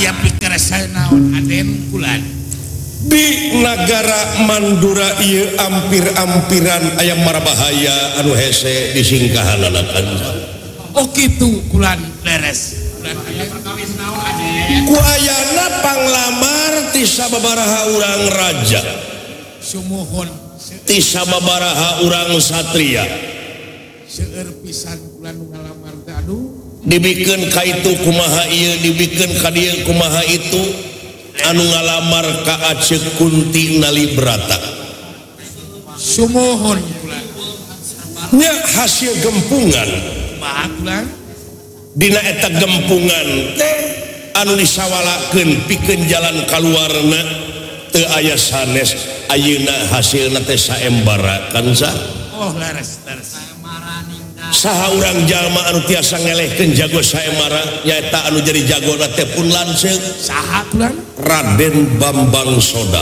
aya pikerasa naon Aden kulan di negara Mandura ieu ampir-ampiran aya marabahaya anu hese di singkahanana Kanza. Oh kitu kulan leres kulan aya perkawis naon Aden ku ayana panglamar ti sababaraha urang raja sumuhun ti sababaraha urang satria seueur pisan kulan ngalamar teh aduh dibikeun ka itu kumaha ieu dibikeun ka dieu kumaha itu anu ngalamar ka Aceh Kunti Nalibrata sumuhun kulan nya hasil gempungan kumaha kulan dina eta gempungan teh anu disawalakeun pikeun jalan kaluarna teu aya sanes ayeuna hasilna teh saembara Kanza. Oh leres Saha urang jalma anu tiasa ngelehkeun jago saemara nyaeta anu jadi jagona teh pun lanceuk saha kulan Raden Bambang Soda.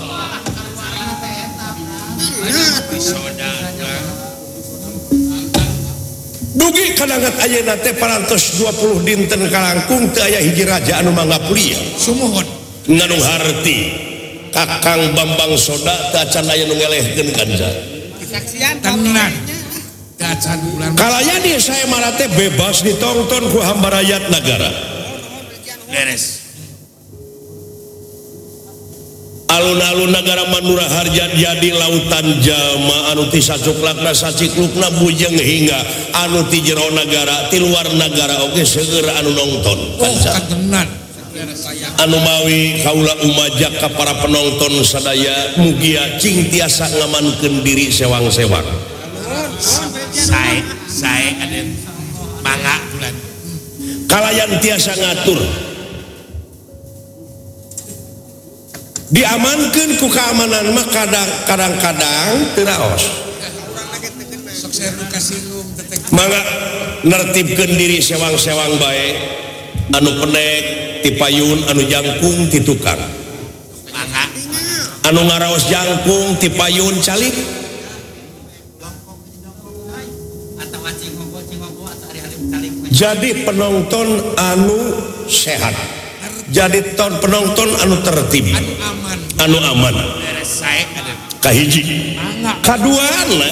Dugi kadangat ayeuna teh parantos 20 dinten kalangkung teu aya hiji raja anu mangaplia sumuhun nganu harti Kakang Bambang Soda teu acan aya nu ngelehkeun Kanza. tenan gacan kulan Kalaya di saemara teh bebas ditonton ku hamba rakyat negara. beres Alun-alun negara Mandura Harja jadi lautan jalma anu ti sacuklakna saciklukna bujeng hingga anu ti jero negara ti luar negara oge seueur anu nongton. oh katenan Anu mawi kaula umajak ka para penonton sadaya mugia cing tiasa ngamankeun diri sewang-sewang. Sae Aden mangga kulan Kalayan tiasa ngatur diamankeun ku keamanan mah kadang-kadang teu raos. sok saya kasihum tetek Mangga nertibkeun diri sewang-sewang bae anu pendek ti payun anu jangkung ti tukang mangga anu ngaraos jangkung ti payun calik jadi penonton anu sehat jadi penonton anu tertib anu aman beres sae Aden kahiji kaduana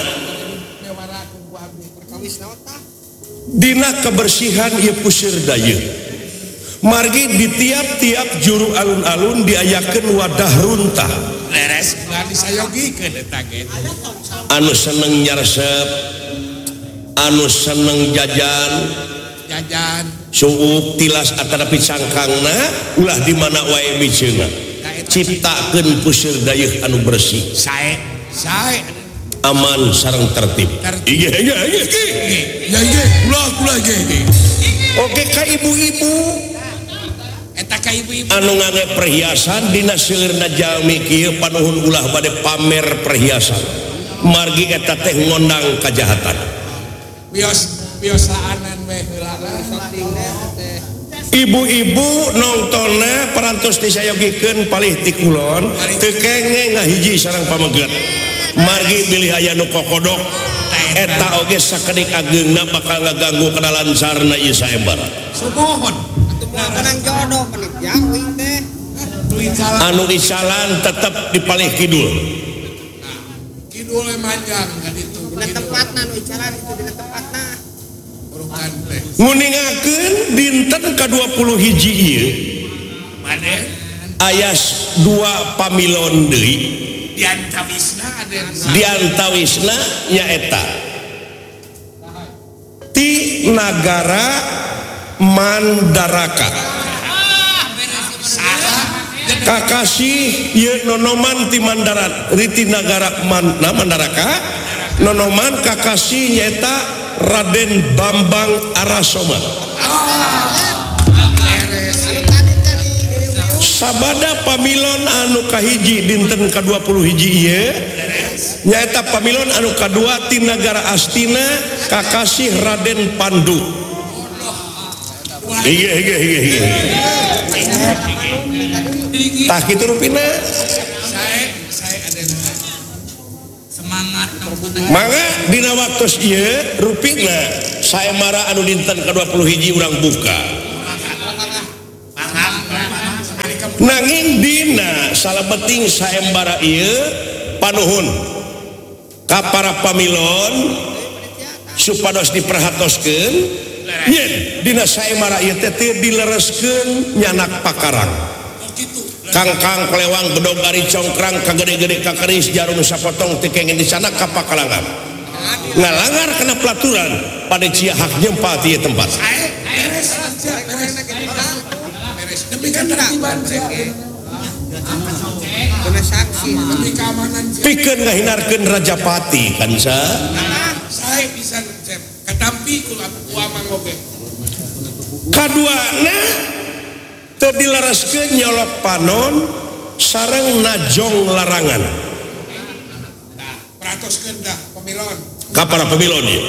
dina kebersihan ieu puseur dayeuh margi di tiap-tiap juru alun-alun diayakeun wadah runtah leres kulan disayogikeun eta ge anu seneng nyaresep anu seneng jajan suuk tilas atanapi cangkangna ulah di mana wae miceuna ciptakeun puseur dayeuh anu bersih sae aman sareng tertib iya ulah ge oke ka ibu-ibu eta ka ibu-ibu anu ngangge perhiasan dina seueurna jalmi kieu panuhun ulah bade pamer perhiasan margi eta teh ngondang kajahatan biosaanan we heula ibu-ibu nongtonna parantos disayogikeun palih ti kulon teu kengeng ngahiji sareng pameget margi bilih aya nu kokodok eta oge sakedik ageungna bakal ngaganggu kadalancarna ieu saembara sumuhun Kadang jodoh panik jauh teh. anu dicalan tetep dipalih kidul kidul manjang ka ditu Dina tempatna nu icaran itu dina tempatna. urukan teh nguningakeun dinten ka-20 hiji ieu mane aya 2 pamilon deui diantawisna Aden diantawisna nyaeta ti nagara Mandaraka kakasih ieu nonoman ti Mandarat riti nagara Mandaraka nonoman kakasih nyaeta Raden Bambang Arasoma sabada pamilon anu kahiji dinten ka-20 hiji ieu nyaeta pamilon anu kadua ti nagara Astina kakasih Raden Pandu iya tak kitu rupina saya Aden semangat mangga dina waktos ieu rupina saemara anu dinten ka-20 hiji urang buka mangga nanging dina salabeting saembara ieu panuhun ka para pamilon supados diperhatoskeun yen dina saembara ieu teh teu dilereskeun nyanak pakarang kangkang pelewang gedog ari congkrang kagede-gede kakeris jarum sapotong teu kengen di sana ka pakalangan ngalanggar kena pelaturan pada cia hak nyempal di tempat kena saksi pikeun ngahinarkeun Rajapati kan sa saya bisa ketampi kula amang oge kaduana teu dilaraskeun nyolok panon sareng najong larangan peratoskeun dah pemilon ka para pemilon ieu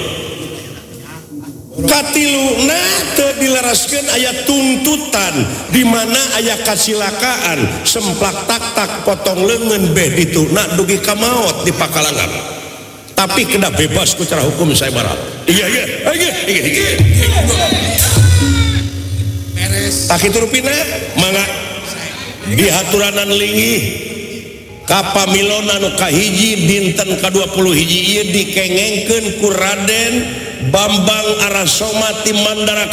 katiluna teu dilaraskeun aya tuntutan di mana aya kasilakaan semplak tak potong leungeun beh dituna dugi ka maot di pakalangan tapi kena bebas ku cara hukum saebara iya beres tak kitu rupina mangga dihaturanan linggih ka pamilon anu kahiji dinten ka-20 hiji ieu dikengengkeun ku Raden Bambang Arasoma ti Mandara